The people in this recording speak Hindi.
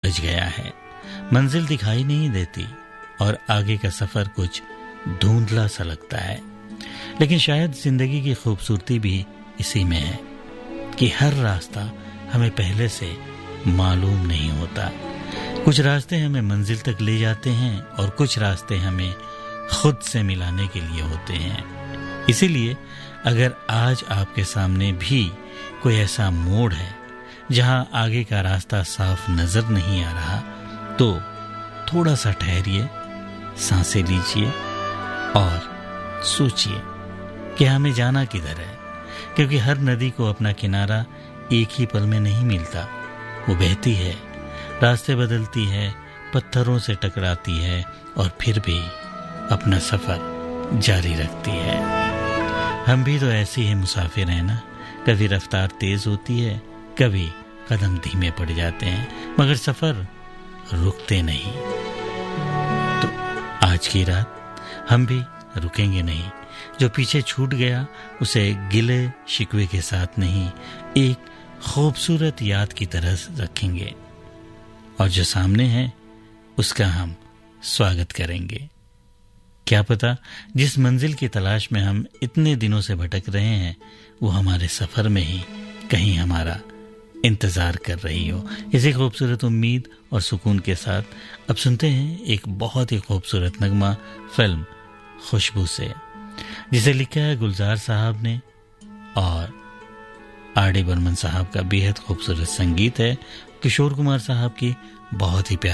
बज गया है। मंजिल दिखाई नहीं देती और आगे का सफर कुछ धुंधला सा लगता है। लेकिन शायद जिंदगी की खूबसूरती भी इसी में है कि हर रास्ता हमें पहले से मालूम नहीं होता। कुछ रास्ते हमें मंजिल तक ले जाते हैं और कुछ रास्ते हमें खुद से मिलाने के लिए होते हैं। इसीलिए अगर आज आपके सामने भी कोई ऐसा मोड़ है जहां आगे का रास्ता साफ नजर नहीं आ रहा, तो थोड़ा सा ठहरिए, सांसें लीजिए और सोचिए कि हमें जाना किधर है। क्योंकि हर नदी को अपना किनारा एक ही पल में नहीं मिलता। वो बहती है, रास्ते बदलती है, पत्थरों से टकराती है और फिर भी अपना सफर जारी रखती है। हम भी तो ऐसे ही मुसाफिर हैं ना। कभी रफ्तार तेज होती है, कभी कदम धीमे पड़ जाते हैं, मगर सफर रुकते नहीं। तो आज की रात हम भी रुकेंगे नहीं। जो पीछे छूट गया उसे गिले शिकवे के साथ नहीं, एक खूबसूरत याद की तरह रखेंगे और जो सामने है उसका हम स्वागत करेंगे। क्या पता जिस मंजिल की तलाश में हम इतने दिनों से भटक रहे हैं वो हमारे सफर में ही कहीं हमारा इंतजार कर रही हो। इसी खूबसूरत उम्मीद और सुकून के साथ अब सुनते हैं एक बहुत ही खूबसूरत नगमा फिल्म खुशबू से, जिसे लिखा है गुलजार साहब ने और आर डी बर्मन साहब का बेहद खूबसूरत संगीत है। किशोर कुमार साहब की बहुत ही प्यारी